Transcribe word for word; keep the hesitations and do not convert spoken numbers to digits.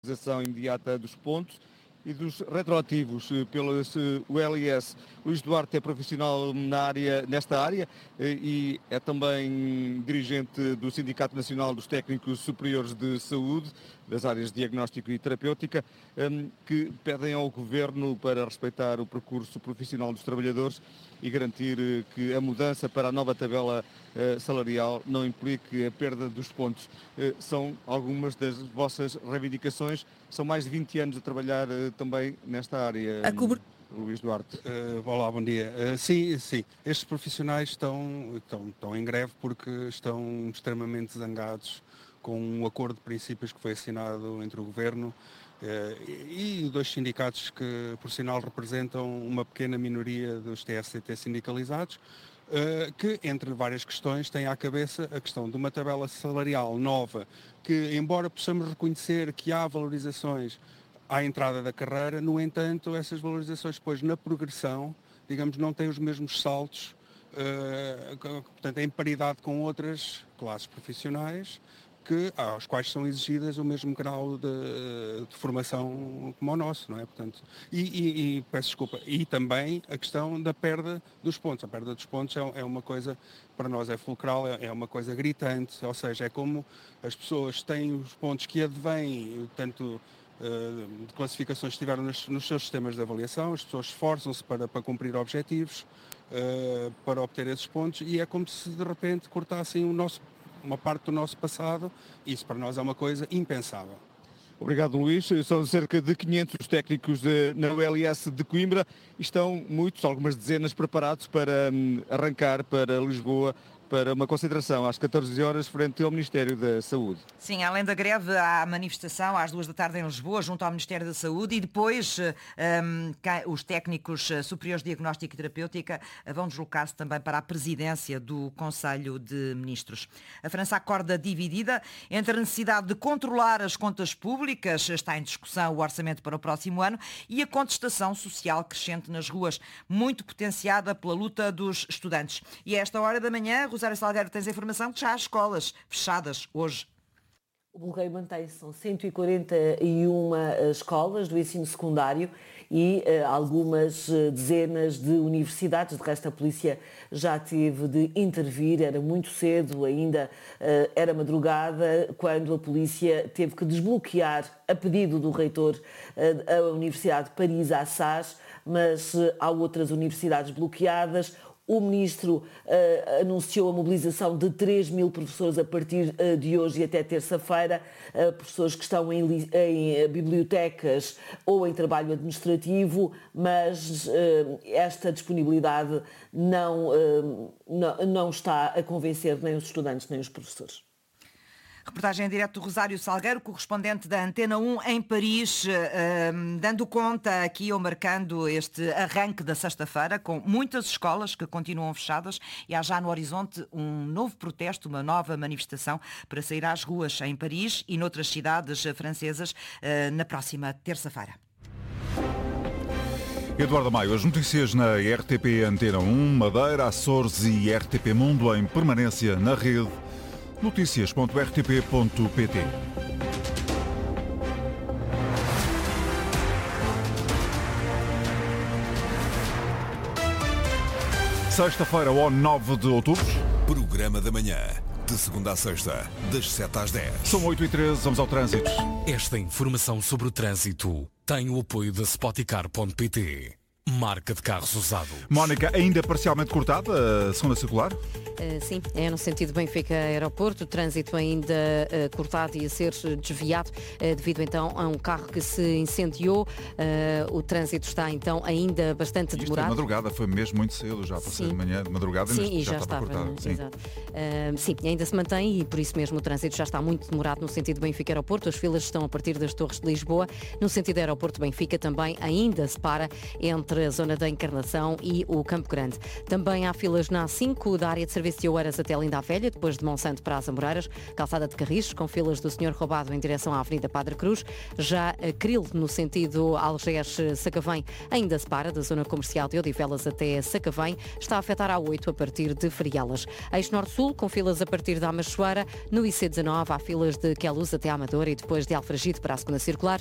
valorização imediata dos pontos e dos retroativos pelos U L I S. Luís Duarte é profissional na área, nesta área e é também dirigente do Sindicato Nacional dos Técnicos Superiores de Saúde, das áreas de diagnóstico e terapêutica, que pedem ao Governo para respeitar o percurso profissional dos trabalhadores e garantir que a mudança para a nova tabela salarial não implique a perda dos pontos. São algumas das vossas reivindicações. São mais de vinte anos a trabalhar também nesta área. A cobr... Luís Duarte. Uh, olá, bom dia. Uh, sim, sim. Estes profissionais estão, estão, estão em greve porque estão extremamente zangados com um acordo de princípios que foi assinado entre o Governo uh, e dois sindicatos que, por sinal, representam uma pequena minoria dos T S C T sindicalizados, uh, que, entre várias questões, tem à cabeça a questão de uma tabela salarial nova, que, embora possamos reconhecer que há valorizações à entrada da carreira, no entanto, essas valorizações depois na progressão, digamos, não têm os mesmos saltos, uh, portanto, em paridade com outras classes profissionais, que, aos quais são exigidas o mesmo grau de, de formação como o nosso, não é? Portanto, e, e, e peço desculpa, e também a questão da perda dos pontos. A perda dos pontos é, é uma coisa, para nós é fulcral, é, é uma coisa gritante, ou seja, é como as pessoas têm os pontos que advêm, tanto de classificações que tiveram nos, nos seus sistemas de avaliação, as pessoas esforçam-se para, para cumprir objetivos, uh, para obter esses pontos, e é como se de repente cortassem o nosso, uma parte do nosso passado. Isso para nós é uma coisa impensável. Obrigado, Luís. São cerca de quinhentos técnicos de, na U L I S de Coimbra e estão muitos, algumas dezenas, preparados para um, arrancar para Lisboa para uma concentração às catorze horas frente ao Ministério da Saúde. Sim, além da greve, há a manifestação às duas da tarde em Lisboa, junto ao Ministério da Saúde, e depois um, os técnicos superiores de diagnóstico e terapêutica vão deslocar-se também para a presidência do Conselho de Ministros. A França acorda dividida entre a necessidade de controlar as contas públicas, está em discussão o orçamento para o próximo ano, e a contestação social crescente nas ruas, muito potenciada pela luta dos estudantes. E a esta hora da manhã, Rosário Salgueiro, tens a informação que já há escolas fechadas hoje. O bloqueio mantém-se, são cento e quarenta e uma escolas do ensino secundário e uh, algumas dezenas de universidades. De resto, a polícia já teve de intervir, era muito cedo, ainda uh, era madrugada, quando a polícia teve que desbloquear, a pedido do reitor, uh, a Universidade de Paris-Assas, mas uh, há outras universidades bloqueadas. O ministro uh, anunciou a mobilização de três mil professores a partir uh, de hoje e até terça-feira, uh, professores que estão em, em uh, bibliotecas ou em trabalho administrativo, mas uh, esta disponibilidade não, uh, não, não está a convencer nem os estudantes nem os professores. Reportagem em direto do Rosário Salgueiro, correspondente da Antena um em Paris, dando conta aqui ou marcando este arranque da sexta-feira, com muitas escolas que continuam fechadas, e há já no horizonte um novo protesto, uma nova manifestação para sair às ruas em Paris e noutras cidades francesas na próxima terça-feira. Eduardo Maio, as notícias na R T P Antena um, Madeira, Açores e R T P Mundo em permanência na rede. Notícias ponto r t p ponto p t. Sexta-feira, ou nove de outubro. Programa da manhã, de segunda a sexta, das sete às dez. São oito e treze, vamos ao trânsito. Esta informação sobre o trânsito tem o apoio da Spoticar ponto p t. Marca de carros usado. Mónica, ainda parcialmente cortada a segunda circular? Uh, sim, é no sentido Benfica-Aeroporto, o trânsito ainda uh, cortado e a ser desviado uh, devido então a um carro que se incendiou. Uh, o trânsito está então ainda bastante Isto demorado. De madrugada, foi mesmo muito cedo, já passei de manhã, de madrugada, sim, mas e já, já estava, estava cortado. Sim. Exato. Uh, sim, ainda se mantém e por isso mesmo o trânsito já está muito demorado no sentido Benfica-Aeroporto. As filas estão a partir das Torres de Lisboa. No sentido Aeroporto-Benfica também ainda se para entre entre a zona da Encarnação e o Campo Grande. Também há filas na A cinco, da área de serviço de Oeiras até Linda a Velha, depois de Monsanto para as Amoreiras, calçada de Carris, com filas do Senhor Roubado em direção à Avenida Padre Cruz. Já a Cril, no sentido Algés-Sacavém, ainda se para, da zona comercial de Odivelas até Sacavém. Está a afetar a oito a partir de Frielas. Eixo Norte-Sul, com filas a partir da Amachoeira. No I C dezanove há filas de Queluz até a Amadora e depois de Alfragide para a segunda circular.